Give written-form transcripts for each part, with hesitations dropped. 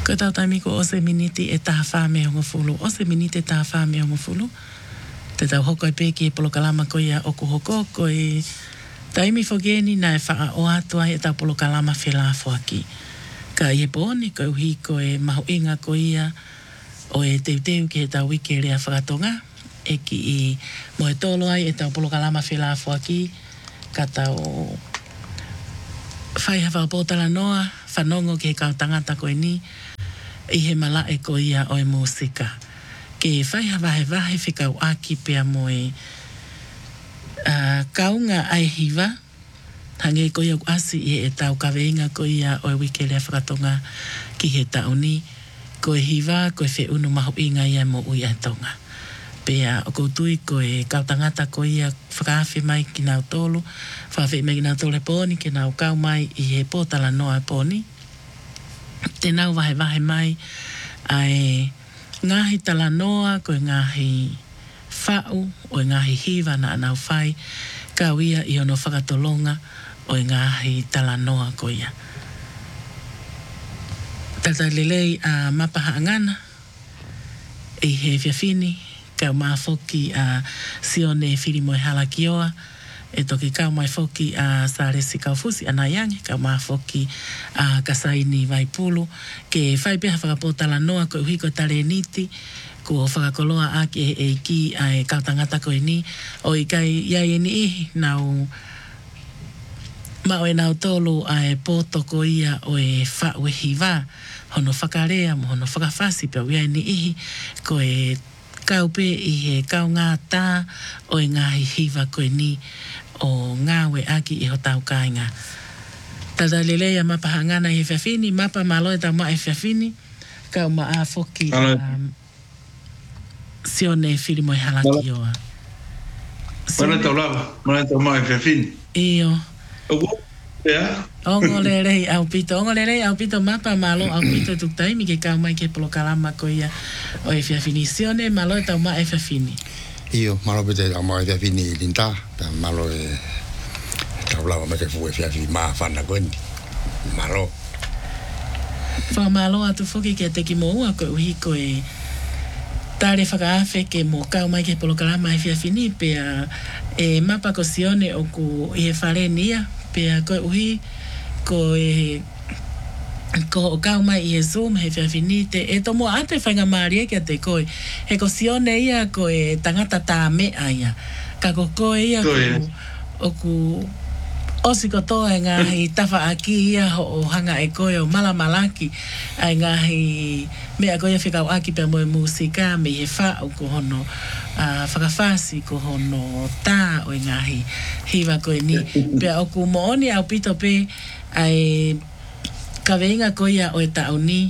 Ko tau taimiko o se miniti e taha whame hongo fulu. O se miniti e taha whame hongo fulu. Te tau hoko e peki e polokalama ko ia oku hoko ko e taimi whogeni na e wha o atua e tau polokalama whela fuaki. Ka ie pōni ko uhi ko e mahu inga ko ia o e teu ki e tau wike rea whakatonga. E ki i mo e tolo ai e tau polokalama whela fuaki. Ka tau whai hawa pōtala noa, whanongo ki he kau tangata ko e ni. I he mala e ko ia o e musika. Ke whai hawa he wahe whikau aki pia mo e kaunga ai hiwa. Hange ko ia asi i e tau kaweinga ko ia o e wike lea whakatonga ki he tauni. Ko e hiwa, ko e whi unu mahu inga ia mo ui atonga. Pea o koutui ko e kau tangata ko ia whakawhi mai ki nau tolu. Whakawhi mai ki nau tolu e pōni, ki nau kau mai i he pōtala noa e pōni. Te nau wahe mai ai ngahi tala noa ko ngahi whau o ngahi hiwa na anau whai kau ia i ono whakatolonga o ngahi tala noa ko ia. Tata lelei a mapaha angana i he whiawhini kau maa whoki a sione whiri moe hala kioa. E toki kau mai whoki a Saresi Kaufusi anayangi, kau maa whoki a Kasaini Waipulu, ke whaipeha whakapotala noa ko uhi ko tare niti, ko whakakoloa aki e ki a e kau tangata ko e ni, o i kai iai e ni ihi, nau mao e nau tolu a e poto ko ia o e whau e hiwa, hono whakarea mo hono whakawhasi pia iai ni ihi, ko e kau pe i he kau ngā tā o e ngahi hiwa ko e ni, o ngawe aki i ho tau kāinga. Tata lelea mapa hangana i whiawhini, mapa maloe tau maa i whiawhini, kau maa whoki sione whiri moe halaki oa. Mana tau lava, mana tau maa i whiawhini. Iyo. Ogo, pea? Ongo lerei au pito mapa malo au pito tuktaimi ke kau mai ke polokalama ko ia o e whiawhini. Sione maloe tau maa i whiawhini. Io, malo pete au maa i whiawhini linta, malo e tau lava mai ke fuwe whiawhini maa whana koendi. Malo. Wha malo atu whoki ke teki mo ua ko uhi ko e tare whakaafe ke mo kau mai ke polokalama i whiawhini pea e mapa ko sione o ku i he whare nia pea ko uhi ko e ko o kau mai i e Zoom he whiawhini te e tomo ate whainga maari e kia te koe he ko sione ia ko e tangata tā mea ia ka ko koe ia ko o ku osi ko toa e ngahi tawa aki ia ho o hanga e koe o malamalaki ai ngahi mea koe whikau aki pia moe musika me he whao ko hono whakawhasi ko hono tā o e ngahi hiwa koe ni pia o ku mooni au pito pe ai kaweinga koe ia o e tauni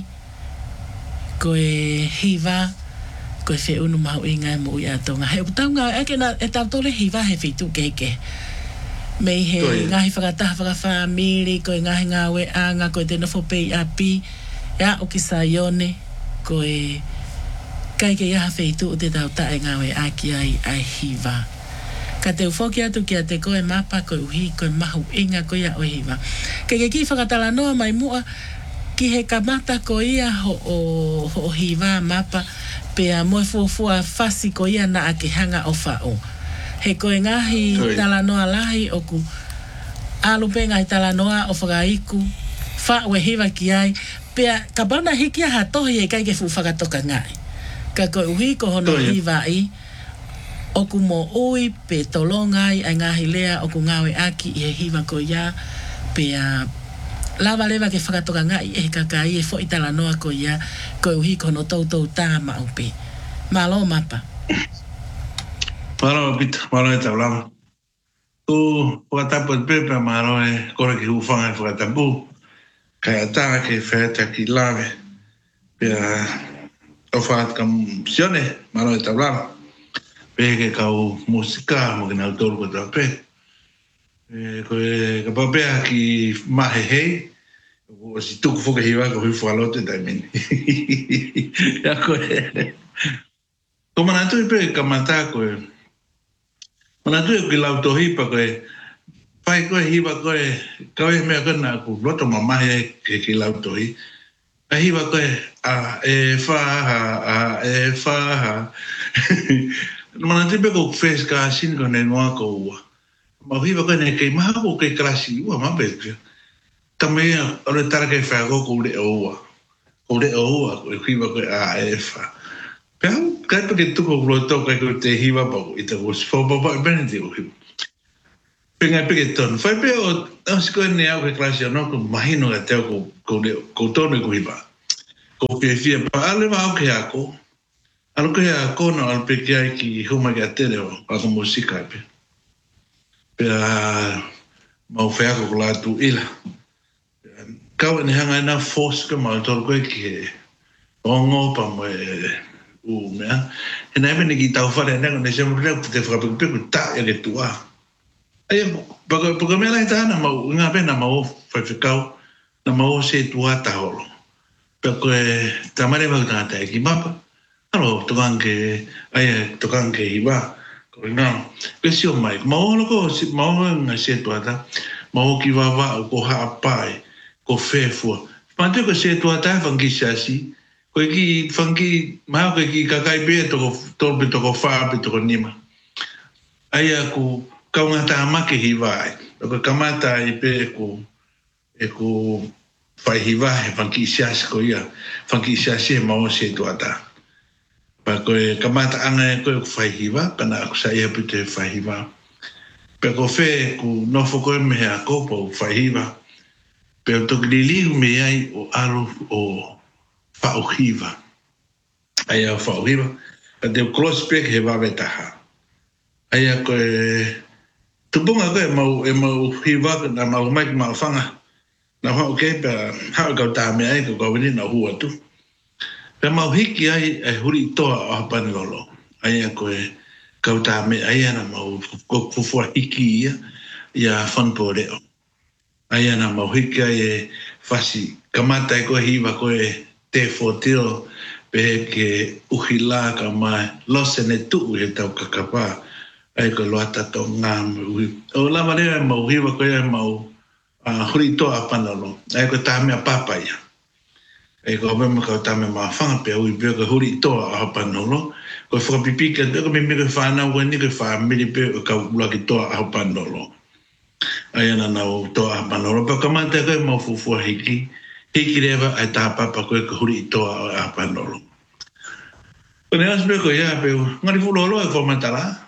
koe hiwa koe whi unu mahu inga e mo ia tonga he utaunga e tau tole hiwa he whitu keke mei he ngahi whakataha whakawhamiri, koe ngahi ngawe anga, koe te nofo pei api, ea o ki sa ione, koe kai ke iaha wheitu o te tau tae ngawe aki ai hiwa. Ka te ufoki atu ki a te koe mapa, koe uhi, koe mahu inga, koe ia o hiwa. Ke ki whakatala noa mai mua, ki he kamata ko ia ho hiwa mapa, pea moe fuafua whasi ko ia na ake hanga o whao. He koe ngahi talanoa lahi o ku alupe ngahi talanoa o whakaiku wha ue hiwa ki ai pea ka bauna hiki a hatohi e kai ke fu whakatoka ngai ka koe uhi ko hono hiwa i o ku mo ui pe tolongai ai ngahi lea o ku ngawe aki i he hiwa ko ia pea lava lewa ke whakatoka ngai e kakai e fo i talanoa ko ia koe uhi ko hono tautou tā maupe malo mapa Malo pita, malo e tau lama. Tu whakatapu e pepe, malo e kore ki ufanga e whakatapu. Kai ata ke whaeta ki lawe. Pea o whaat ka sione, malo e tau lama. Pea ke kau musika, mo ke nau tolu ko tau pe. Koe ka papea ki mahe hei. O si tuku whuka hiwa ka hui whalote tai meni. Ia koe. Ko manatu i pe ka mata koe. Mana tu ki lau tohi pa koe pai koe hiwa koe kau e mea kena ku loto mamahe ke ki lau tohi Ahiwa koe, e whaha. Mana te peko whes ka sin ko ne noa ko ua. Ma hiwa koe ne kei maha ko kei krasi ua ma peke. Tamea, ore tara kei whago ko ure o ua. Ko ure o ua, ko hiwa koe e wha. Pea, kai peke tuko kulo tau kai koe te hiwa pa ko ita ko spopapa i bene te o hiwa. Pengai peke tonu. Whai pe o sikoe ne au ke klasi anō ko mahino ka teo ko tonu ko hiwa. Ko fia pa ale wa au ke ako. Alo ke ako na al peke ai ki huma ke atere o ako musika pe. Pea mau whea ko la tu ila. Kau ne hanga ina force ka mau toro koe ki he ongo pa mo u mea. E na eme ki tau whare ane ko ne se mo reo te whakapeku ta e ke tua. Ai, paka mea lai tāna mau, ngā pena mau whaiwhikau, na mau se tua tahoro. Pea koe tamare wau tāta e ki mapa. Alo, tokange, tokange hiwa. Koe nā, koe sio mai. Mau loko, mau ngā se tua ta, mau ki wawa o ko haa pai, ko whewhua. Mante koe se tua ta e whangi siasi, koe ki whangi, mau koe ki kakai pia tolpe toko whaape toko nima. Ai aku, kau ngā tāmake hiwa ai. Koe kamata i pe e ko whai hiwa he whanki siasi ko ia. Whanki siasi he mau se tuata. Pa koe kamata anga e koe whai hiwa, kana aku sa ia pute whai hiwa. Pe ko whe ku nofo koe me hea kopo whai hiwa. Pe o toki liliu me ai o aru o whao hiwa. Ai au whao hiwa. Pa te close back he wawe taha. Ai a koe tupunga koe mau hiwa na mau maiki mau whanga. Na hao kei pa hao kau tā mea ai kau kawini na hua tu. Pe mau hiki ai e huri toa o hapani lolo. Ai a koe kau tā mea ai ana mau kufua hiki ia whanpo reo. Ai ana mau hiki ai e whasi kamata e koe hiwa koe te fotiro pe ke uhila ka mai lose ne tuu he tau kakapaa. Ai ko loata to ngam o la manera mau hiwa ko ia mau huri to apanalo ai ko tame papa ia ai ko me ko tame ma fa pe ui pe ko huri to apanalo ko fo pipi ke ko me me fa na weni ko fa me pe ko la ki to apanalo ai ana na to apanalo pa ko mante ko mau fu hiki reva ai ta papa ko huri to apanalo ko ne asbe ko ia pe ngari fu lo e fo mantala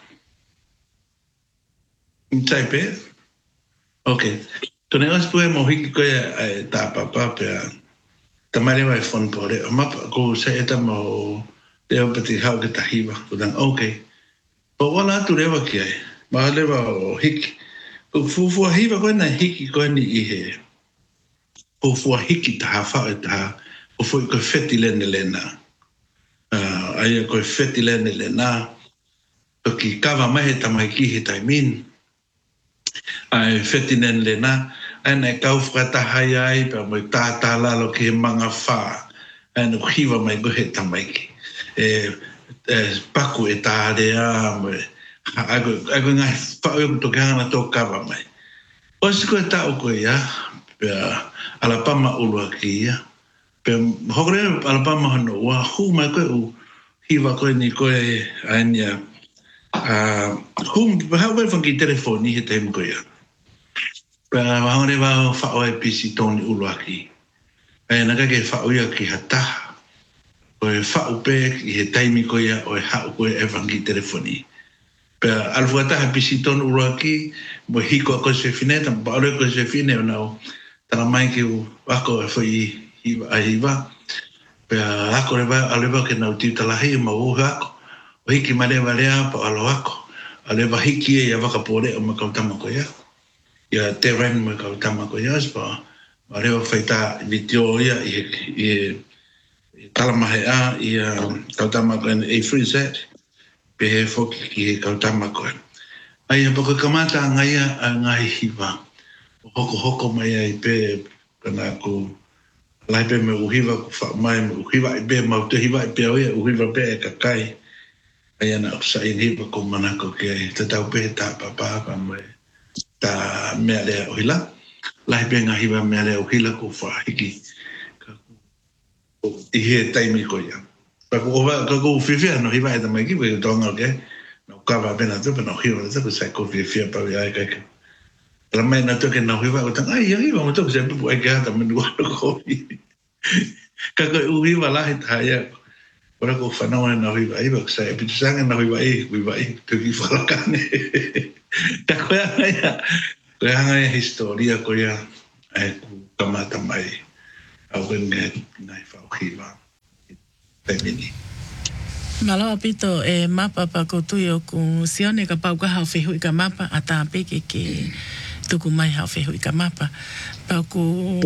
Taipe? Okay. Tone as pue mo hiki koe ta papa pe tamare mai fon pore. Mapa ko se eta mo te opati hau ke tahiwa. Ko dan okay. Po wala tu rewa ki ai. Ma lewa o hiki. Ko fufua hiwa koe na hiki koe ni ihe. Fufua hiki taha whao e taha. O fui koe feti lene lena. Aia koe feti lene lena. Toki kawa mai he tamai ki he taimin. Ai fetinen lena ana kau whakatahai ai pa mo tātā lalo ki he manga whā ana hiwa mai go he tamaiki paku e tārea ago ngai whao to kanga to kawa mai o siko e tau koe ia pe alapama ulua ki ia pe hokore alapama hano wa hu mai koe u hiwa koe ni koe ania hum hau koe whanki telefoni he teimu koe ia pa hore wa whao e pisi toni uluaki. E naka ke whao ia ki hataha. O e whao pe i he taimi ko ia o e hao koe e whangi telefoni. Pa alfuataha pisi toni uluaki mo hiko a koe se fine, tam pa ore koe se fine o nao tala mai ki u wako e whai a hiwa. Pa ako rewa alewa ke nau tiu talahi ma uhe ako. O hiki ma rewa rea pa alo ako. Alewa hiki e a wakapore o makautama ko ia. Ia te ren mo kau tama ko ia spa ma reo whaita vitio ia i talamahe a ia kau tama ko e free set pe he foki ki he kau tama ko ai poko kamata ngai a ngai hiwa hoko mai ai pe kana ko lai pe me uhiwa ku fa mai me uhiwa i pe mau te hiwa i pe oia uhiwa pe e kakai ai ana sa i hiwa ko manako ke te tau pe ta papa pa mai ta mea lea o hila. Lai pe ngā hiwa mea lea o hila ko whahiki. I he taimi ko ia. Pako ko whiwhia no hiwa e tamai ki wei tonga ke. No kawa pena tupe no hiwa le tupe sai ko whiwhia pa wei ai kaika. La mai na tuke no hiwa ko tanga ai hiwa mo tupe se pupu ai ka hata menu wano ko hi. Kako uhiwa lahi tahaya ko. Ora ko whanau na hiwa ai wak sai pitu sanga na hiwa ai tuki whalakane. Ta koe hanga ia historia ko ia ai ku kamata mai. Au ngai nai whauhiwa. Taimini. Malawa pito e mapa pa kotui o ku sione ka pau ka hau whehu i ka mapa a tā peke ke tuku mai hau whehu i ka mapa. Pau ku...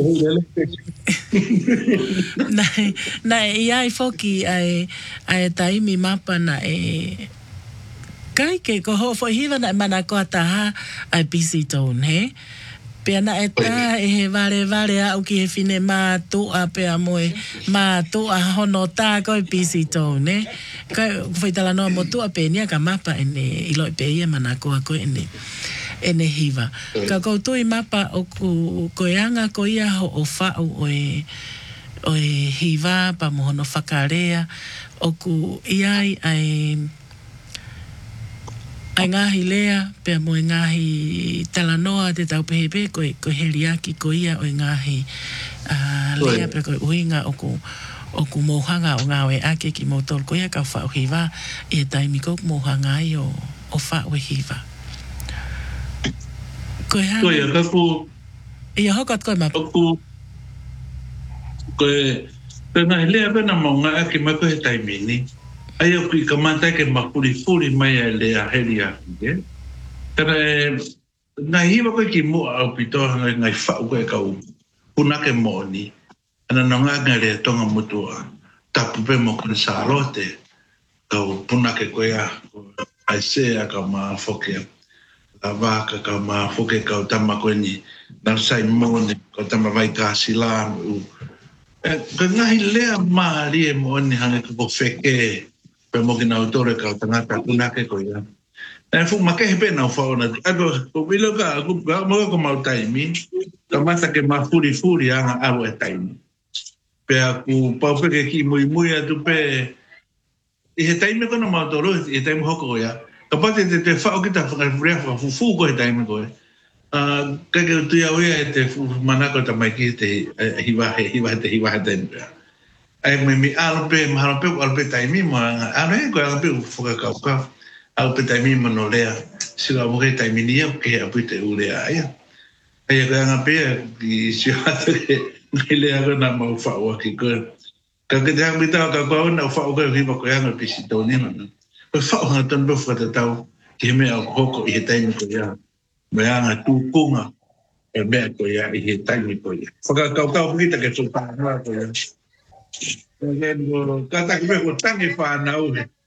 Nai iai foki ai taimi mapa na e... Kai ke ko ho fo hiwa na mana ko ataha ai busy tone, he? Pea na e tā e he vare au ki he whine mātua pea moe mātua hono tā koe busy tone. Kai whaitala noa motua pe nia ka mapa ene iloi pe ia mana koa koe ene hiwa. Ka koutui mapa o koe anga ko ia ho o whau o e hiwa pa mohono whakarea o ku iai ai ngahi lea, pea mo ngahi talanoa te tau pehepe, koe heriaki ko ia o ngahi lea, pea koe uhinga o ku mohanga o ngawe ake ki mo tol ko ia ka whao hiwa, i e taimi ko mohanga i o whao hiwa. Koe hana... Koe kaku... Ia hokat koe mapa. Koe ngahi lea pena maunga ake mai koe taimi ni. Ai au ki ka mata ke mapuri mai a lea heri a hige. Tera ngai hiwa koe ki mua au pitoa ngai whau koe kau punake moni. Ana nonga ngare tonga mutua tapu pe mo kone salote kau punake koe a aisea ka maa foke la vaka ka maa foke kau tama koe ni narsai mone kau tama vai ka silamu. Ka ngahi lea maa rie moni hange ka ko feke pe mo ki na autore ka tangata punake ko ia. E fu ma ke he pena o whaona. Ako, ko wilo ka, mo ko mau taimi, ka mata ke ma furi anga aru e taimi. Pe aku pau peke ki mui atu pe, i he taimi kono mau toro, i he taimi hoko ko ia. Ka pate te whao ki ta whakafurea whafufu ko he taimi ko e. Kake utu ia oia e te manako ta mai ki te hiwa taimi pea. Ai me alpe alpe taimi mo ane ko alpe foka ka alpe taimi mo no lea sila mo ke taimi ni ke apite ulea ai ai ko anga pe ki si ate lea ko na mo fa o ki ko ka ke ja bita ka ko na fa o ko ki ko anga pisito ni no ko fa o tan do fa tau ki me o hoko i taimi ko ya me anga tu kunga e me ko ya i taimi ko ya foka ka kita ke so pa na ko ya. Kata que me tangi whanau.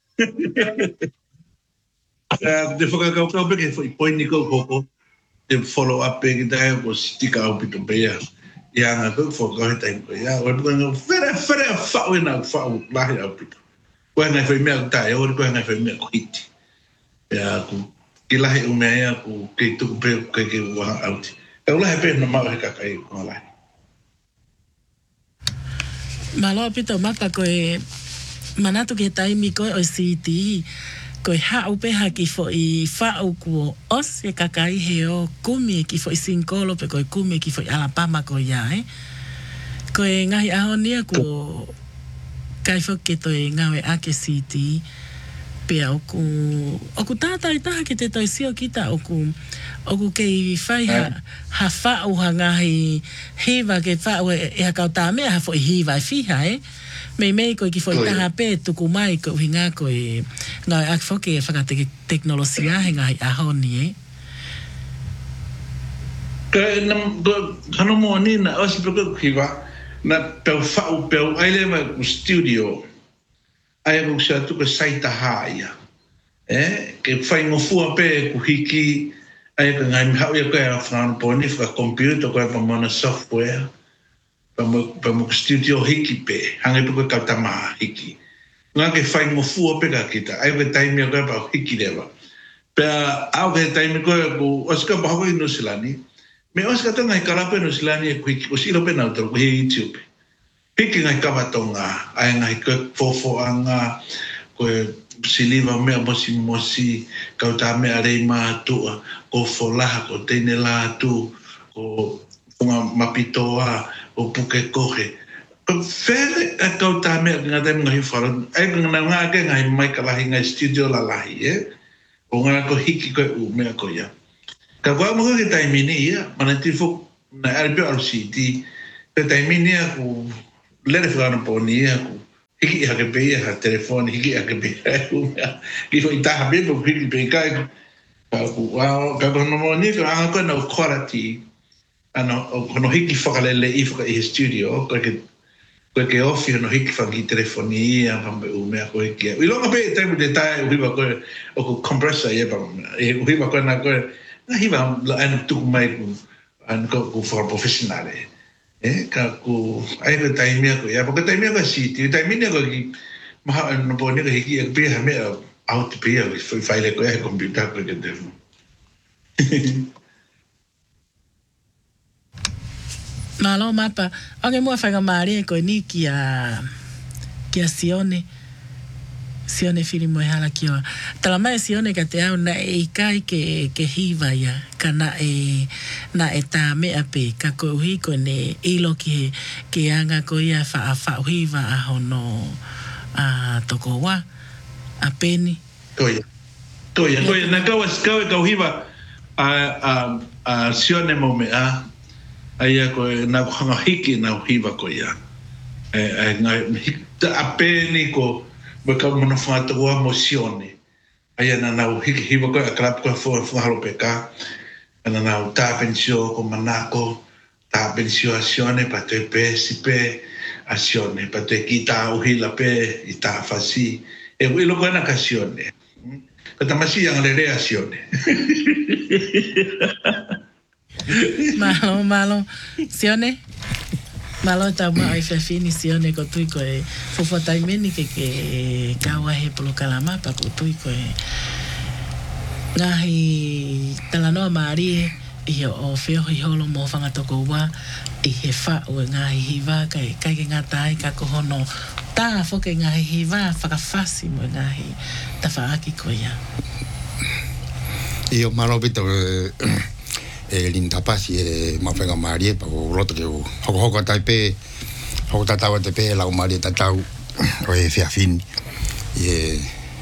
Te whakakau peke poini kau koko, te follow up peke tae ko stika au pito pea. Ia ngā kau whakakau he taim koe. Ia, oi puka ngā where whau e nā whau lahi au pito. Koe ngai whai mea tae, oi koe ngai whai mea kuhiti. Ia, ki lahi umea ia, kei tuku pea kei waha auti. Kau lahi pea no mau he kakai kua lahi. Malo pito mapa koe manatu ke taimi koe o siti koe hau peha ki fo i whau kuo os e kakai he o kumi ki fo i sinkolo pe koe kumi ki fo i Alabama koe ia koe ngahi ahonia kuo kai fo ke toi ngawe ake siti pe oku tātai taha ke te toi sio kita oku kei whai ha whau ha ngahi hiwa ke whau e hakau tā mea ha fo i hiwa i whiha mei koe ki fo i taha pē tuku mai ko hinga koe ngawe ake fo ke whakate teknolosia he ngahi ahoni Kano mo ni na osi peko hiwa na peu whau peu aile mai ku studio ai ko sa tu ko saita haia ke fai ngofua pe ku hiki ai ka ngai hau ia ko a fran poni fa computer ko pa mona software pa mo studio hiki pe hange ko ka tama hiki nga ke fai ngofua pe ka kita ai ve time ko pa hiki deva pe au ke time ko oska ba ho no silani me oska tanga karape no silani ku hiki o silo pe na to ku YouTube Hiki ngai kamatonga, ai ngai fofoanga, koe siliva mea mosi, kauta mea rei mātua, ko folaha, ko teine lātu, ko punga mapitoa, ko puke kohe. Ko where a kauta mea ngā taimu ngahi whara, ai ngā ke ngai mai kalahi ngai studio la lahi, o ngā ko hiki koe mea ko ia. Ka kua mga ke taimini ia, mana tifuk na arbio RCT, ke taimini ia ku lere whakana pōni ia ku hiki i hake pei ha telefoni, hiki i hake pei ku mea. Ki fo i taha pepe ku hiki pei kai ku. Ka kono mo ni ka anga koe na quality, kono hiki whakalele i whaka i he studio, koe ke ofi no hiki whaki telefoni ia pampe u mea koe hiki. I longa pei taimu te tae uhiwa koe o ku compressor ia pampe. Uhiwa koe na koe, na hiwa anu tuku mai ku whaka professionale. Ka ku ai ko taimia ko ya ko taimia ko siti taimia ko ki maha no pone ko hiki ek pia me out pia foi file ko e computer ko ke devo malo mapa age mo fa gamari ko ni ki a Sione fili mo hala kiwa. Tala mai sione ka te au na e kai ke hiva ia. Ka na e tā mea pe. Ka ko uhi ko ne ilo ke anga ko ia wha uhiva a hono a toko wa. A peni. Koia. Na kawa ka uhiva a sione mo mea. Aia ko na hanga hiki na uhiva ko ia. A peni ko baka mana whātua mosione. Aia na nau hiki hiwa koe a klap koe whahalo peka. Ana nau tāpensio ko manako, tāpensio a sione, pa tue pe, si pe a sione, pa tue ki tā uhila pe, i tā whasi. E wilo koe na ka sione. Ka tamasi ang lere a sione. Malo. Sione? Malo ta ma ai fini sione ko tui ko e fofo taimeni ke kawa he polo kalama pa ko tui ko e ngahi talanoa maari i o feo hi holo mo whanga toko wa i he wha o ngahi hiwa kai ke ngā tai ka kohono tā whoke ngahi hiwa whakawhasi mo ngahi ta whaaki ko ia. I o malo bito e lintapasi e mawhenga maari e pa ko roto ke o hoko taipe hoko tatawa te pe lau maari tatau o e whiawhini e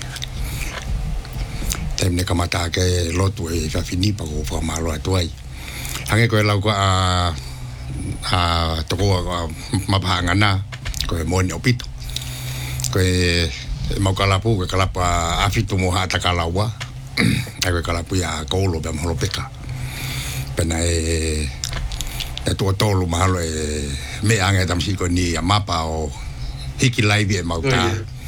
taimne kamata ke lotu e whiawhini pa ko whamalo atuai hange ko e lau ko a toko mapahanga na ko e moni opito ko e maukalapu ko e kalapu a afitu moha atakalaua ko e kalapu ya koulo pe maholo peka pena e tolu mahalo e me anga tamsi ko ni mapa o hiki live e mauta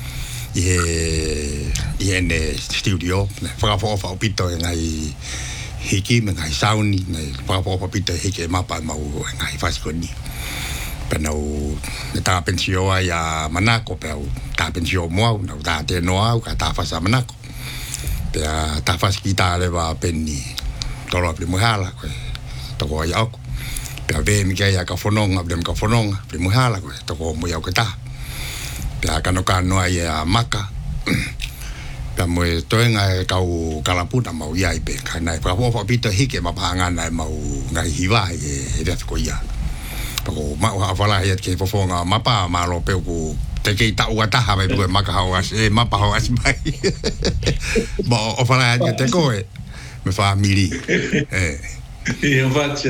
i ene studio whakafofa o pito e ngai hiki me ngai sauni whakafofa pito e hiki e mapa mau e ngai fasiko ni pena o tā pensio ai a manako pe au tā pensio moau na tā te noa ka tā fasa manako pe tā fasiki tā lewa penni tolo pri muhala ko to ko ya ko pe ve mi ke ya ka fononga dem ka fononga pri muhala ko to ko mo ya ko ta pe ka no ai a maka pe mo to nga ka u kalapuna mau ya ipe ka na pa po pito hike ma phanga na mau ngai hiwa e ve ko ya ko ma wa fala ya ke fonga mapa ma lo pe ku te ke ta wa ta ha be maka ha wa e mapa ha as mai bo o fala ya te ko e me famili io faccio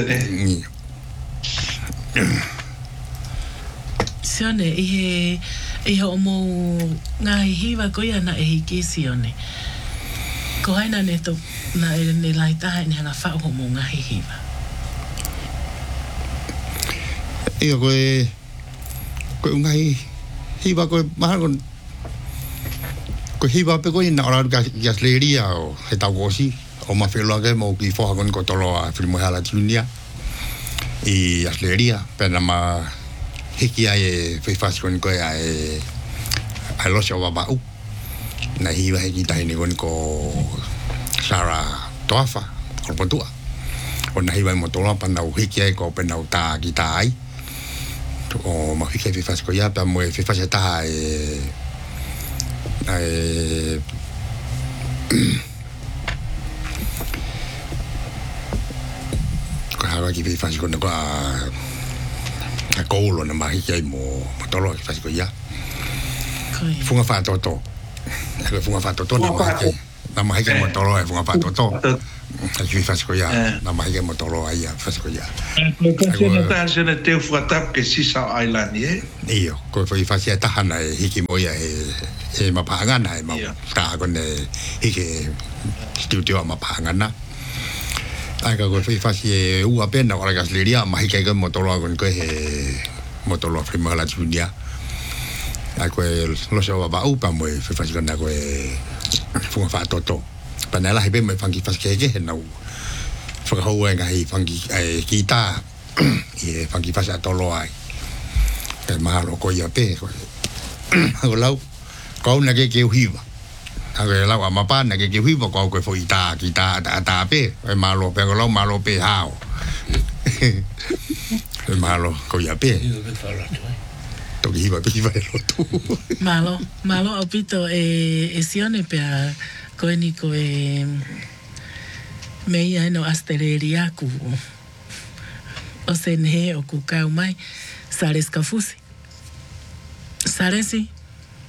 sione e ho mo ngai hiwa ko ia na e hiki sione ko haina ne to na ne laita ne na fa ho mo ngai hiwa io ko ngai hiwa ko mahal ko hiwa pe ko ina ora gas leria o he tau gosi o ma felo ke mo ki fo con ko tolo a firmo hala tunia i asleria pena ma hiki ai fe fas con ko ai a lo so ba u na hiwa hiki tai ni con ko sara toafa ko potua o na hiwa mo tolo pa na hiki ai ko pena uta ki tai o mahike fi fas ko ya pa mo fi fas ta ko hawa ki fi fas ko na ko a kolo na mahike mo tolo fi fas ko ya funga fa toto funga fa toto na mahike mo tolo funga fa toto Aku faz coisa na mais mo tolo aí faz coisa. Agora já não tem foto que se só island é. Io, ko foi fazia tahana hiki moia mapangana ma ta con hiki studio mapangana. Aga ko foi fazia ua pena ora gasleria ma hiki ko motolo con ko motolo prima la junior. Ako lo so ba upa mo foi fazia na ko funga fa toto. Panela hebe me fangi faskege na whakahoua ngai fangi kita e fangi fasa tolo ai e mahalo ko ia pe ko lau ko na ke hiva ave lau amapa na ke hiva ko ko foi kita ta pe e malo pe lau malo pe hao e malo ko ia pe to hiva pe hiva lo tu malo opito e sione pe ko ni ko meia no asteleria ku o senhe o ku kau mai sales kafusi salesi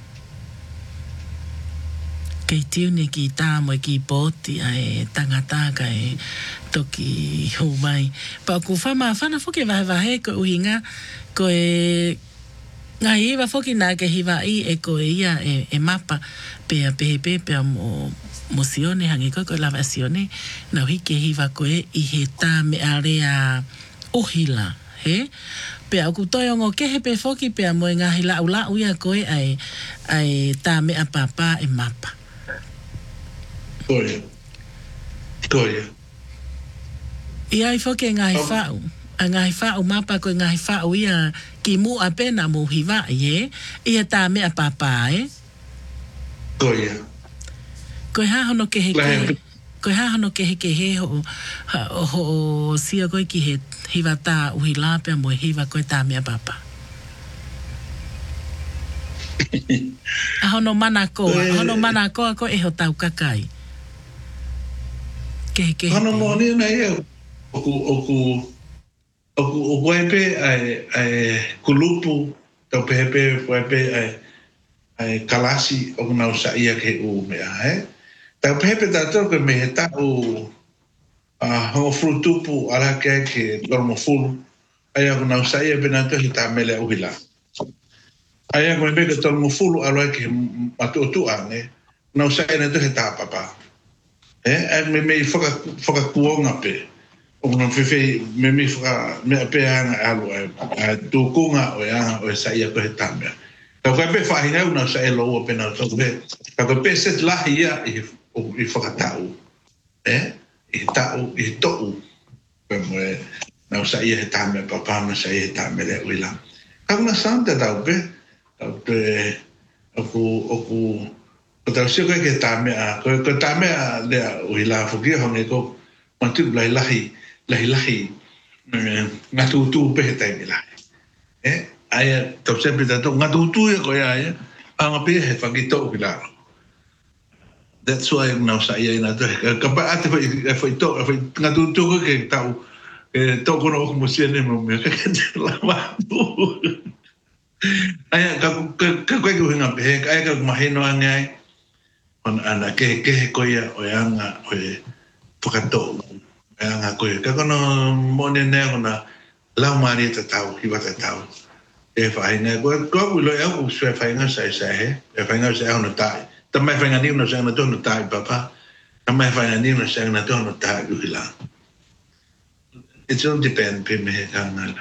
ke tiu ni ki ta mo ki poti ai tangata ka toki ho mai pa ku fama fana foke va he ko uhinga ko ngai va foki na ke hiva I ko ia e mapa pe mo sione hangi ko lavacione na hiki hiva ko I he ta me area ohila he pe aku toyongo ke he pe foki pe mo ngahi la ula uia ko ai ta me apapa e mapa Toya ia I foki ngahi fau ngai fau mapa ko ngai fau ia ki mu apena mo hiva ye ia ta me apapa Toya ko ha hono ke he ho sia ko ki he hiva ta uhila pe mo hiva ko ta me papa hono mana ko ko e ho tau kakai ke hono mo ni na ye oku pe ai kulupu to pepe ai kalasi o na usa ia ke u me ta pepe ta to ke me ta o ho frutupu ala ke dormo full ai o na usa ia bena to hita mele o hila ai ko me ke dormo full ala ke matu tu ane na usa ia to hita papa me foka kuonga pe o no fefe me foka me pe ana alo tu kunga o sa ia ko hita me ta ko pe fa hina una sa elo o pena to be ta ko pe set la ia I whakatau. I tau, I to'u. Pemo nau sa ia he tāme papama sa ia he tāme le uila. Kauna santa tau pe. Tau pe oku tau sio koe ke tāme a. Koe tāme a lea uila whukia honge ko mantu lahi ngatutu pe he taimi lahi. Aia tau sepe tato ngatutu ia koe aia. Anga pe he whakito uilaro. That's why now saya ina tu kapag ate foi ngatu tu ke tau to kono ko musia ne mo me ka lama aya ka ko hinga pe aya ka mahino angai on ana ke ko ya o anga o fokato anga ko ka kono mone ne ona la mari ta tau ki bata tau e fa ina ko lo ya ko se fa ina sai he e fa ina sai ona tai Tamai whainga ni una sa na tono tai papa. Tamai whainga ni una sa na tono tai uhila. It all depend pe me he kāngala.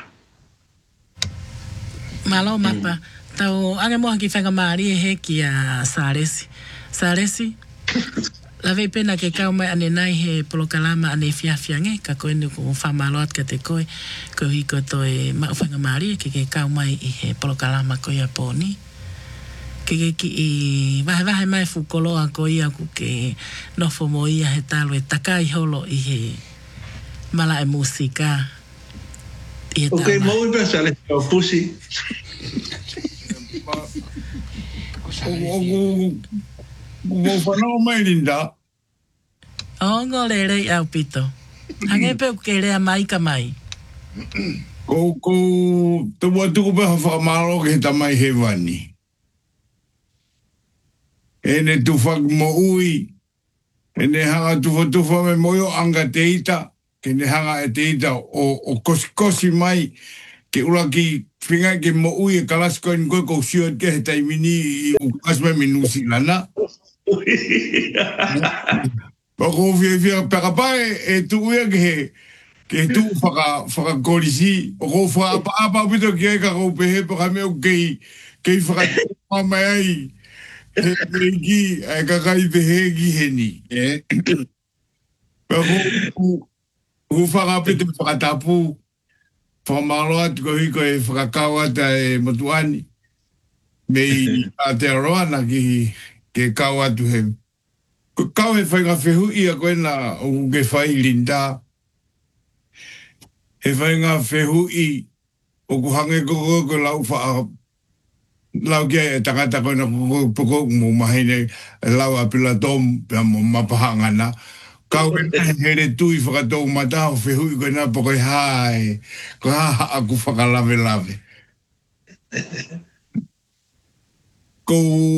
Malo mapa. Tau ane moha ki whainga maari he ki a Saresi. Saresi. Lawe pena ke kau mai ane nai he polokalama ane fiafiange. Ka koe ni ko whamaloat ka te koe. Ko hiko toi mau whainga maari ke kau mai I he polokalama koe a pōni. Ke ki vahe mai fukoloa ko ia ku ke nofo mo ia he talo e takai holo I he mala e musika Okay, mau iba sa le pusi. Mo whanau mai linda. O ngolere au pito. Hange pe ukere mai ka mai. Ko tua tuku pe whakamaro ke ta mai he wani. Ene tu whak mo ui. Ene hanga tufa me moyo anga teita. Kene hanga e teita o kosi mai. Ke ula ki whinga ke mo ui e kalasko in koe ko siot ke he taimini i ukasme minusi lana. Pako fia pekapae e tu uia ke tu whakakorisi. O ko apa pito ki e ka kou pehe paka meo kei whakatuma mai ai. He ki e kakai pehe ki heni. Pako whakapito whakatapu. Whamaro atu ko hiko e whakakau ata e motuani. Mei Aotearoa ki ke kau atu he. Ko kau he whainga whehui a koe na o ke whai linda. He whainga whehui o kuhange koko lau wha lau kia e tangata koe na koko poko mo mahine lau apila tom pia mo mapahangana. Kau e here tui whakatou mata o whehui koe na poko hai. Ko ha aku whakalave. Ko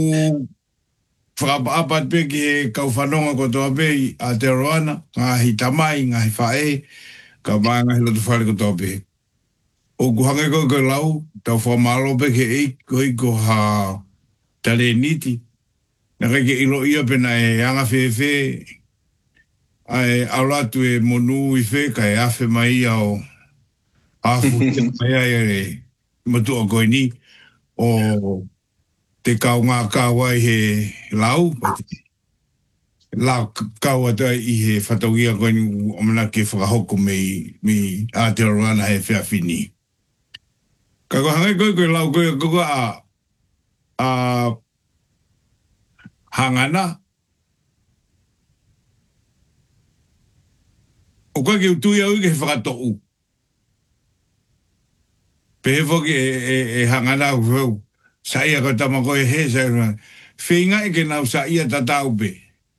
whakapapat pe ki he kau whanonga ko toa pe i Aotearoa, ngahi tamai, ngahi whae, ka mai ngahi lotu whare ko toa pe. O kuhange ko lau, tau whamalo pe ke ko ha tale niti. Naka ke ilo ia pe na e anga whewhe, ai aulatu e monu i whe, ka e awhe mai au afu mai ai e matu o koe ni, o te kau ngā kaua i he lau, lau kaua ta i he whatauia koe ni omana ke whakahoko mi Aotearoa he whiawhini. Ka ko hangai koe lau koe a hangana. O koe ke utui au ke whakatoku. Pehe whoki e hangana au whau. Sa ia ko tama koe he sa ia. Whinga e ke nau sa ia tatau pe.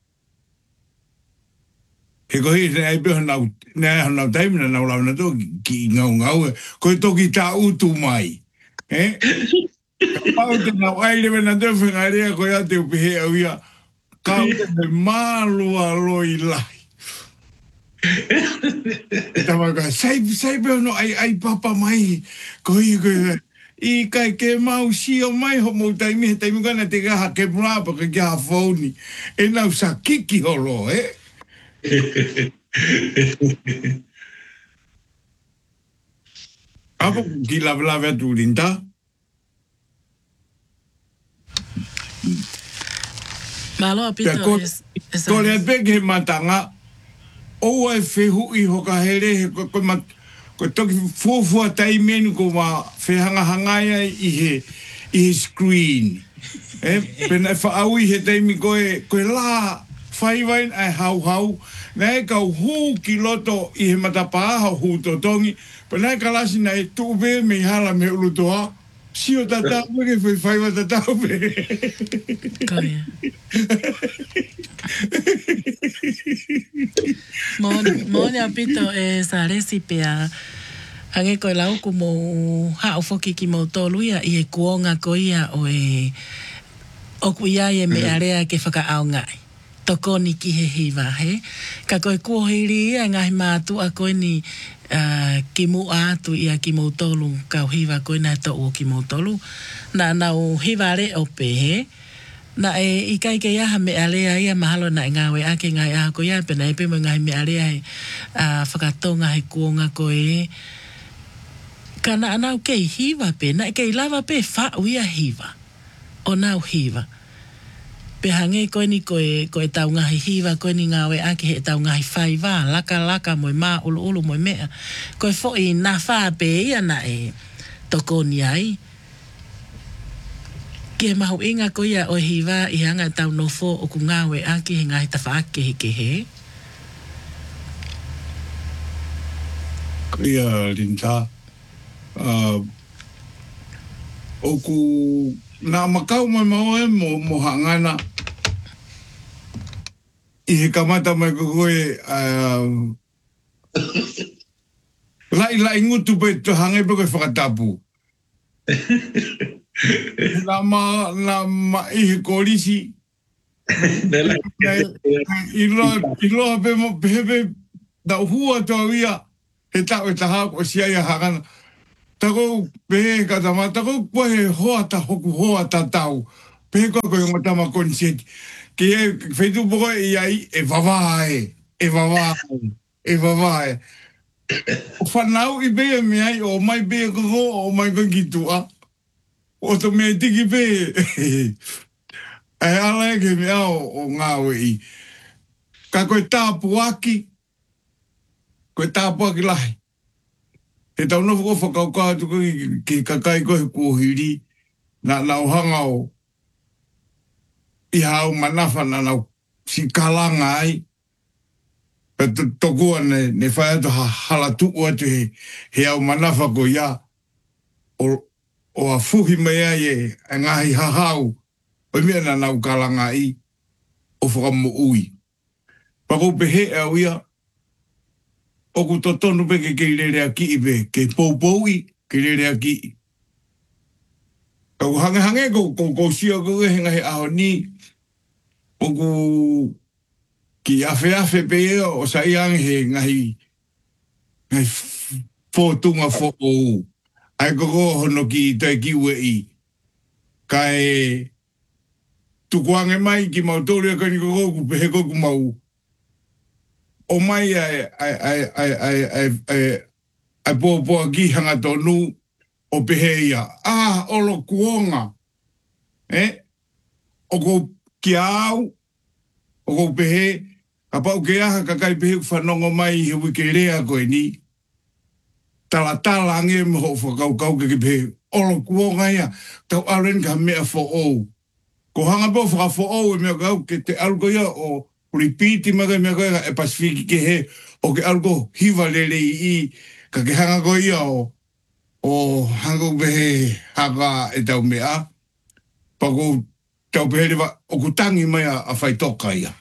He ko hi ne ai pe nau taimina nau lau na tō ki ngau e. Koe toki tā utu mai. Ka pau te nau aile me na tō whinga rea koe a te upehe au ia. Ka ute me mālua loi lai. E tama ka sai pe no ai papa mai. Koe I kai ke mau sio mai ho mo taimi he taimi kana te gaha ke mrapa ke gaha phone e nau sa kiki holo Apa ki lava tu linda Malo apito ko le pe ke matanga o e fehu I ho ka here ko ko toki fofua taimenu ko ma whehanga-hangaya I he screen. Pena whaau I he taimi koe la whaiwain ai hau. Na e kau hū ki loto I he matapāha hū totongi. Pena e kalasi na e tupe me hala me ulutoa. Sio tatau ke whaiwa tatau pe. Koia. Mone apito e sa recipe a hange koe lau ku mo hao whoki ki mo tolu ia I e kuonga ko ia o e oku ia e me area ke whakaao ngai. Toko ni ki he hiwa he. Ka koe kuohiri ia ngahi mātu a koe ni ki mu atu ia ki mo tolu kau hiwa koe na to o ki mo tolu. Na nau hiwa re o pe he. Na e I kai ke iaha me alea ia mahalo na ngawe ake ngai aha ko ia pena e pe mo ngai me alea he whakatonga he kuonga ko e kana anau kei hiwa pe na kei lava pe wha uia hiwa o nau hiwa pe hange koe ni koe tau ngahi hiwa koe ni ngawe ake he tau ngahi whai wā laka moi mā ulu moi mea koe fo I na wha pe ia na e toko ni ai Ke mahu inga ko ia o hiwa I hanga tau no fo o ku ngawe aki he ngahi tawhaake he ke he. Ko ia linta. oku na makau mai mau e mo hangana I he kamata mai koe lai ngutu pe to hangai pe koe whakatapu. na ma I he kolisi I loa pe mo pepe da hua toa ia he tau e taha o sia ia hangana. Tako pehe katama, tako koe hoa ta hoku hoa ta tau. Pehe koe koe ngatama konseti. Ke e whetu poko I ai e wawae. O whanau I bea me ai o mai bea koko o mai koe ki tua. O to mea tiki pe. E ala e ke mea o ngā wei. Ka koe tāpu aki. Koe tāpu aki lahi. He tau nofu ko whakaukā tuku ki kakai koe kuohiri. Na nauhanga o. I hau manafa na nau si kalanga ai. Pe tokua ne whai atu halatuku atu he au manafa ko ia. O a fuhi mai ai e ngahi hahau. O mea na nau kalanga ai. O whakamu ui. Pako pehe au ia. Oku totonu pe ke rerea ki I pe. Ke poupoui ke rerea ki. Kau hange ko sia ko henga he aho ni. Oku ki afe pe o sa iang he ngahi fotunga fo o. Ai koko hono ki tai ki ue I. Kai tukuange mai ki mautori kani koko ku pehe koku mau. O mai ai poa ki hanga tonu o pehe ia. Olo kuonga. O ko ki au. O ko pehe. A pau ke aha kakai pehe whanongo mai he wike rea koe ni. Tala ange me ho whakau ke pehe. Olo kuonga ia. Tau aren ka mea fo o. Ko hanga po whaka fo o e mea kau ke te alko ia o ripiti maga mea koe e pasifiki ke he. O ke alko hiva lele I. Ka ke hanga koe ia o hanga pehe hanga e tau mea. Pako tau pehe rewa o kutangi mai a whai toka ia.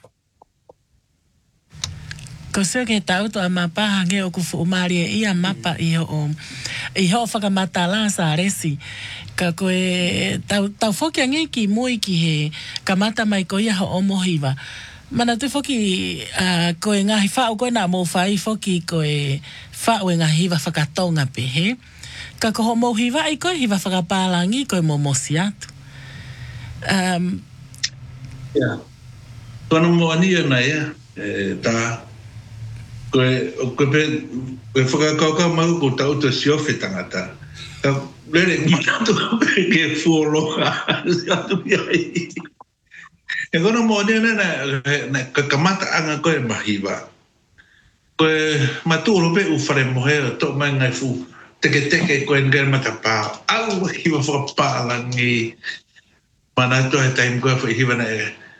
Ko se ke tau to a mapa hange o ku fuumari e ia mapa I ho whakamata la sa resi. Ka koe tau whoki ange ki mui ki he kamata mai ko ia ho o mohiwa. Mana te whoki koe ngahi whao koe na mo whai whoki koe whao e ngahi wa whakatonga pehe. Ka ko ho mohiwa I koe hiwa whakapalangi koe mo mosi atu. Kono mo ania na ia. Ta koe whakakauka mau ko tau te siofe tangata. Ka lere manatu ke fuoloha. Atu iai. E kono mo ania na kakamata anga koe mahiwa. Koe maturo pe ufare mohe to mai ngai fu. Teke koe ngai matapa. Au hiwa whakapalangi. Manatu he taim koe hiwa na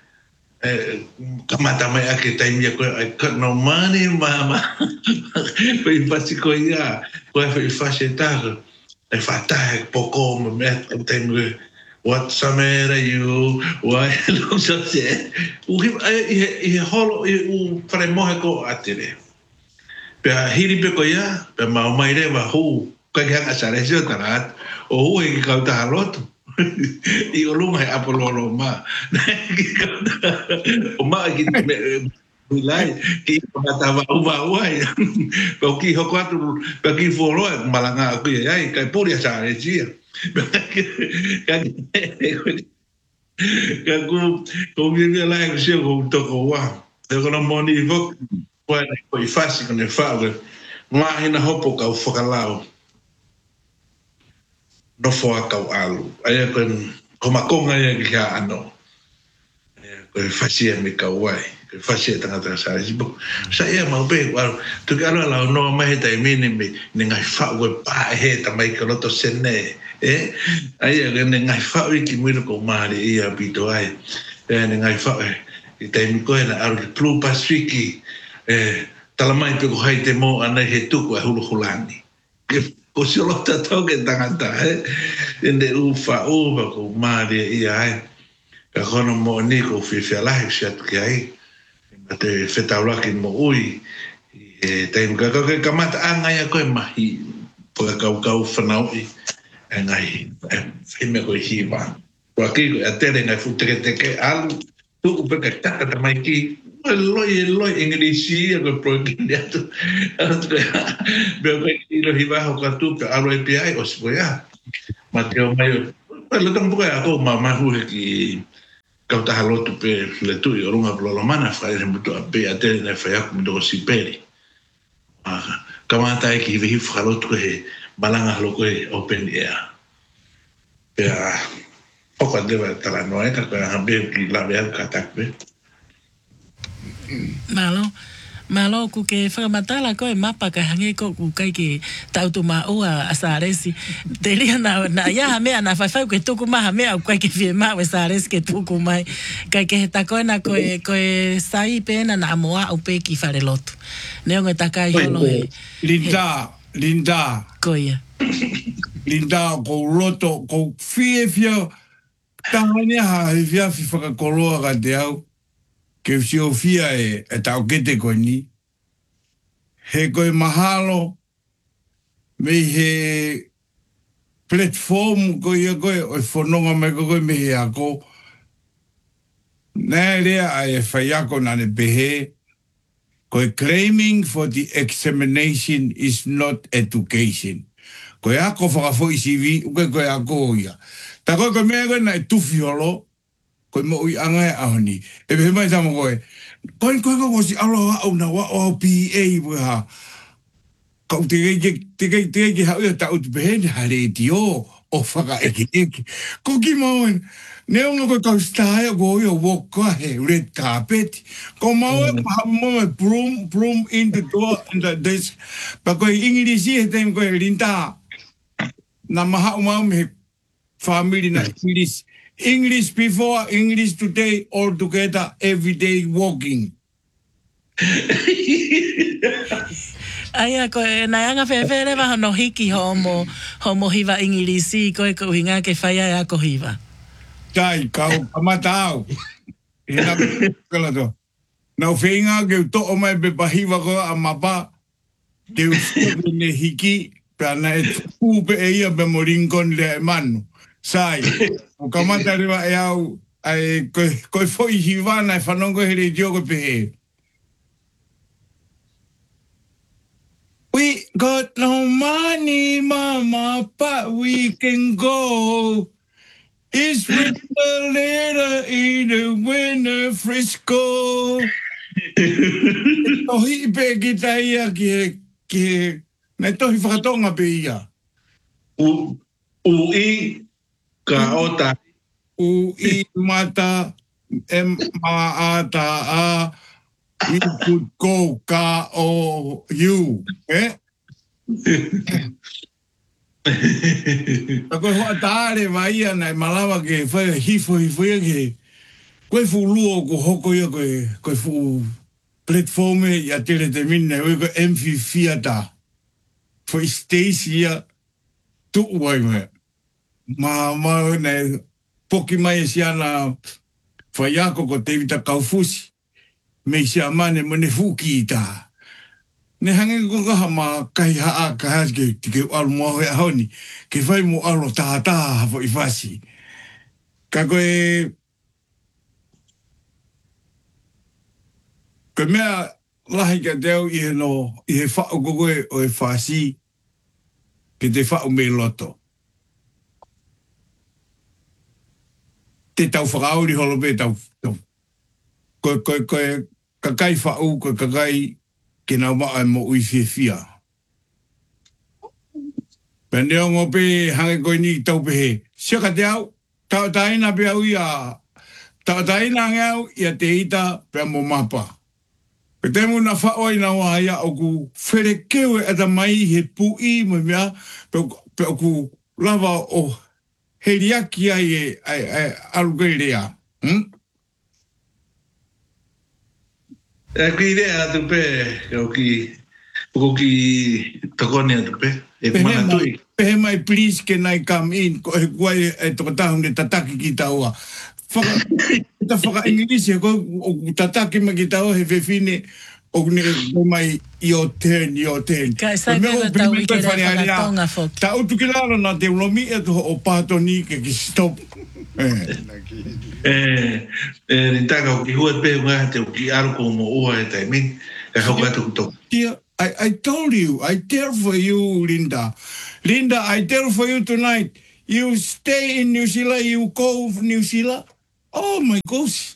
kamata mai ake taim ia koe I got no money mama. Koe pasi koe ia. Koe whasi tāka. E whatahe poko ma mea taim koe. What samera you? Why looks so sad? I holo I whare mohe ko atere. Pea hiri pe ko ia. Pea mau mai rewa huu. Koe ki hanga sare sio tarat. O huu e ki kau taha lotu. I o lunga he apololo ma. O ma ki milai ki mata wa uai. Ko ki hoko atu pa ki folo malanga ku ai kai puri sa re sia. Ka ko mi la ko se ko to ko wa. E ko no moni vok ko I fasi ko ne fa. Ma hina hopo ka fokalao. No foa kau alu. Aia ko makonga ia ki ka ano. Ko fasia me kau wai. Ko fasia tangata sa sibo. Sa ia mau pe wal. Tu ka ala no mai tai mini me ngai fa we pa he ta mai ko to sene. Aia ke ngai fa wi ki mu ko mari ia pito ai. Ngai fa I tai mi ko na alu Blue Pacific. Talamai pe ko hai te mo ana he tuku a hulu hulani. Ko ko si lo ta tau ke tangata ende ufa ko mari ia ai ka kono mo ni ko fifia lai siat ki ai te fetaula ki mo ui te ka kamata anga ya ko mahi po ka fanau i ngai me ko hiva ko ki atere ngai futere te ke alu tu pe ka ta mai ki loi inglesi ko progilia tu be ko ilo hiva ko tu pe alo API o spoya mateo mai lo tampoco ako mama hu ki kau taha lotu pe le tui o runga polo mana whae re mutu a pe a tere nei whae aku mutu o siperi. Ka mata e ki hivi whakalotu he malanga haloko he open air. Pea oko a dewa tala noe ka koe hambe ki lawe al ka takpe. Malo ku ke whakamatala koe mapa ka hange ko ku kai ki tautu maua a Saresi. Te ria na ia mea na whaiwhau ke tuku maha mea kai ke whie maa we Saresi ke tuku mai. Kai ke he takoe na koe sai pēna na amoa au pē ki whare lotu. Neo ngai takai holo he. Linda. Koia. Linda ko roto ko whie tahane ha he whia whakakoroa ka te au. Ke usiofia e tau kete koe ni. He koe mahalo, me he platform koe ia koe, o whanonga me koe me he ako. Nē rea ai e whai ako nane pehe, koe claiming for the examination is not education. Koe ako whakafo i CV, koe ako ia. Ta koe mea koe na e tuwhi holo, koe mo ui anga e ahoni. E pehe mai tamo koe. Koe ko si aloha au na wa o PA ha. Kau te ki hau ia tau te pehe ni hare ti o whaka eki. Ko ki mauen. Neonga koe kau stāia ko ia woka he red carpet. Ko mauen maue broom in the door and the desk. Pa koe ingirisi he teim koe Linda. Na maha umau me family na English before, English today, all together, every day walking. Aia, koe, nai anga whewhere waha no hiki homo hiva ingilisi, koe ko hinga ke whaia e ako hiva. Tai, kau kamatau. Hina kala to. Nau whenga ke to o mai pe pahiva ko a mapa, ke usuke ne hiki, pe ana e tupu e ia pe moringkon le manu. Sai, o kamata rewa e au, ai koe foi hiwana e whanongo he rei diogo pehe. We got no money, mama, but we can go. It's winter later in the winter Frisco. Tohi pe ki taia ki, nei tohi whakatonga pe ia. Ui, ka ota. Ui mata, maata a, we could go ka o you, eh? Koe hoa tāre vai ana e malawa ke whai hifo ke koe fuluo ko hoko ia koe fu platforme ia tere te mine koe amphitheater for Stacia tu wai me ma ne poki mai si ana whai ako ko te vita kaufusi me si amane mo ne fuki ta ne hange ko ka ma kai ha ka has ke al mo he honi ke vai mo alo ta fo ifasi ka koe mea lahi ka teo i he no i he whao kokoe o e whasi ke te whao me loto te tau whakauri holo pe tau koe kakai whao koe kakai ke nau maa mo ui whia. Peneo ngō pe hange koe ni tau pe he. Siaka te au, tau taina pe au ia. Tau taina ngau ia te ita pe mo mapa. Pe te muna whaoi na wā ia o ku where kewe ata mai he pui mo mea pe o ku lava o he riaki ai alugei rea. E ki idea tu pe o ki Ko ki takone atu pe. E mana tui. Pehe mai please can I come in? Ko e kuai e tokatahun e tataki ki taua. Whaka English ko tataki ma ki taua he whewhine o ne mai your turn. Ka sai me tau i kere whakatonga whoki. Ta utu ki lalo na te ulomi e to o pātoni ke ki stop. Ritaka o ki hua pe ngā te o ki aru ko mo ua e taiming. E hau kata kuto. I told you, I tell for you, Linda. Linda, I tell for you tonight. You stay in New Zealand, you go to New Zealand. Oh my gosh.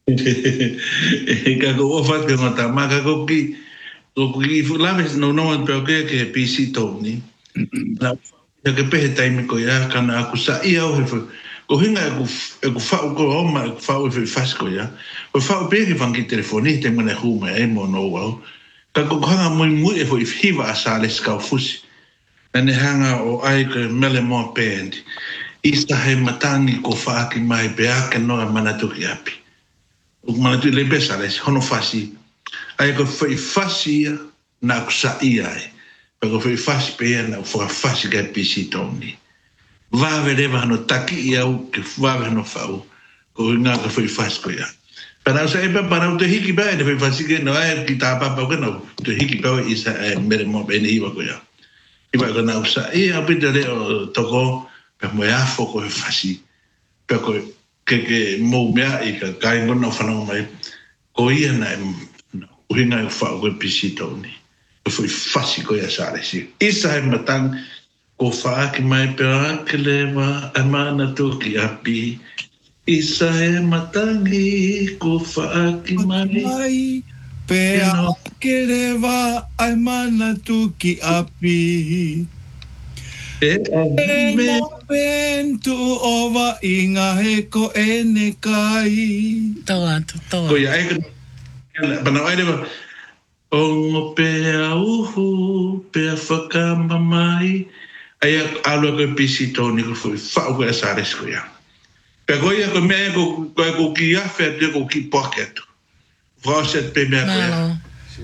Ka ko ofa te mata ma ka ko ki laves no pe ke PC Tony. La ke pe taimi ko ya kana aku sa ia o ko hinga e ko fa ko o ma fa o fasco ya. O fa pe ke van ki telefoni te mena huma e mo no wa. Ka ko hanga mo e foi hiva asales ka fusi. Ane hanga o ai ke mele mo pend. Ista he matangi ko fa ki mai pe ake no mana to ki api. O mana tu le besales hono fasi. Ai ko foi fasi na ku sa ia ai. Ko foi fasi pe na fo fasi ka PC Tony. Va vedeva no taki ia o ke va no fau. Ko nga ko foi fasi ko ya. Para sa iba para o te hiki ba e foi fasi ke no ai ki ta pa ko no. Te hiki pa isa mere mo be ni iba ko ya. Iba ko na usa ia pidere o toko pe mo ya fo ko fasi. Pe ko ke mo mea i ka kai ngona whanau mai ko ia na uhinga i whao koe PC Tony. Ko fui fasi ko ia sare si. Isa he matang ko whaaki mai pe ake lewa ai mana toki api. Isa he matangi ko whaaki mai pe ake lewa ai mana toki api. E mo pentu ova inga he ko ene kai. Toa. Ko ia e pana ai lewa o ngo pea uhu pea whakamamai ai alua koe PC Tony ko fui whao koe asares ko ia. Pea ko ia ko mea ko ki awhea te ko ki poketu. Whao set pe mea ko ia.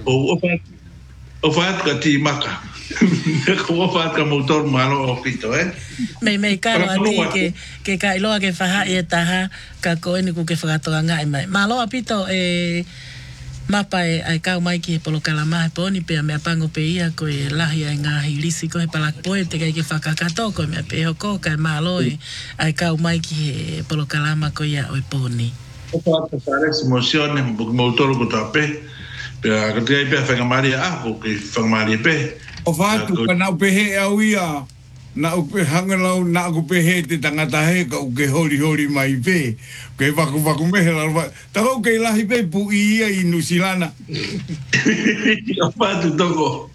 O whaat ka ti maka. Ko whaat ka motor malo o pito Me karo ati ke ka iloa ke whaha e taha ka koe ni ku ke whakatoa ngai mai. Malo a pito mapa ai kau mai ki he polo kalama he poni pea mea pango pe ia ko e lahi ai ngā hilisi ko he palak poe te kai ke whakakato ko mea pe hoko kai malo ai kau mai ki he polo kalama ko ia oi poni. O whaata sares emosione motor ko ta pe pea ka te ai pea whakamari a ko ke whakamari pe. O whaatu ka nau pehe au ia, na upe hangalau na aku pehe te tangata he ka uke hori mai pe. Ke waku mehe lalwa. Tako ke lahi pe pu ia i Nusilana. O whaatu toko.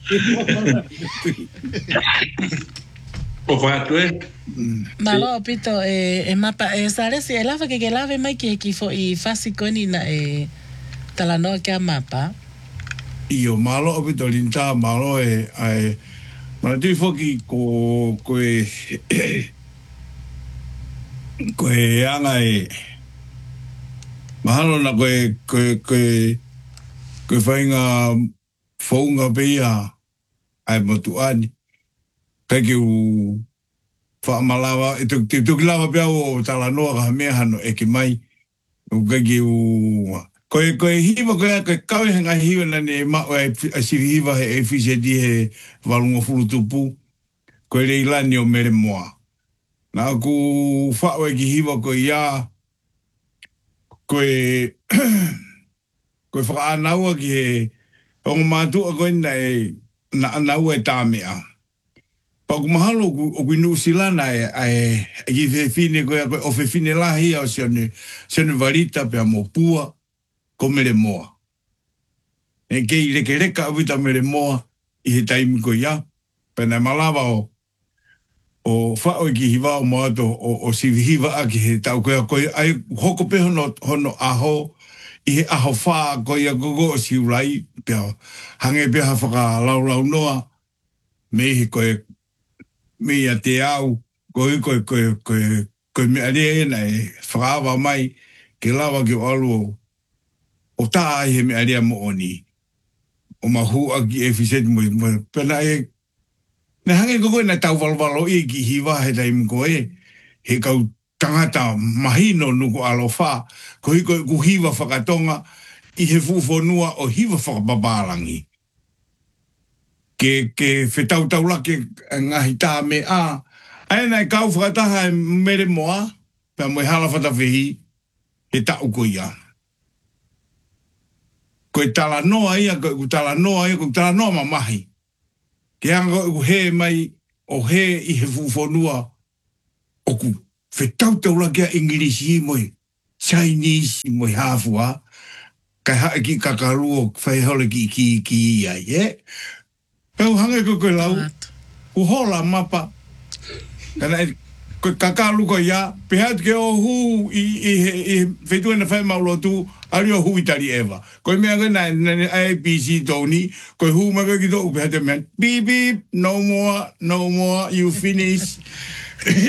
O whaatu Malo pito mapa saresi e lava ke lave mai ki fo i fasi koni na talanoa ke a mapa. Io malo pito linta malo ai mana tui foki koe anga mahalo na koe whainga whaunga pia ai motuani. Peki u whaamalawa, te tuki lawa pia o talanoa ka mea hano eke mai. Peki u koe hiwa koe kawe hanga hiwa nane mao ai siri hiwa he e fisedi he walunga fulu tupu. Koe reilani o mere moa. Nā ku whawe ki hiwa koe ia koe whakaanaua ki he ongo mātua koe na anaua e tāmea. Paku mahalo o kui Nusilana e ki whine koe o whine lahi au sione varita pia mo pua ko mere moa. E kei reka awita mere moa i he taimi koe ia. Pena malawa o whaoi ki hiwa o moato o sivi hiwa aki he tau koe ai hoko pe hono aho i he aho whaa koe a gogo o siurai pia hange pia whaka lau noa me he koe me a te au koe me aria ena e whakaawa mai ke lawa ki o alu o taa he me aria mo oni. o mahu aki e fiset mo pena e na hange ko na tau valvalo i ki hiwa he dai mo e he kau tangata mahino nuku alofa ko hiko ku hiwa whakatonga i he fufonua o hiwa whakababarangi ke whetau taula ke ngahi tā me a aina e kau whakataha e mere moa pia mo e hala whatawhihi he tau ko ia ko e tala noa ia ko tala noa mamahi ke anga ko he mai o he i he fufonua o ku whetau taula kia Englisi moi Chinese moi hafua kai hae ki kakaruo whai hole ki ia ye pau hange ko koe lau u hola mapa kana ko kakalu ko ia pehat ke o hu i whetua na whai maulo tu ari o hu itari eva ko mea na ABC toni ko hu maka ki to pehat me beep beep no more you finish